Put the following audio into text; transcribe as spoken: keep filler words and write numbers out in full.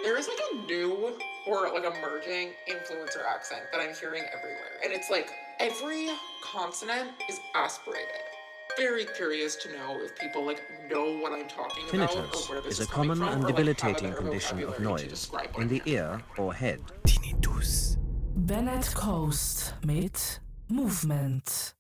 There is like a new or like emerging influencer accent that I'm hearing everywhere. And it's like every consonant is aspirated. Very curious to know if people like know what I'm talking about or Tinnitus where this is is a coming common from, and or like have a debilitating better condition of vocabulary to noise describe what in I'm the hearing. ear or head. Tinnitus. Bennett Coast mit Movement.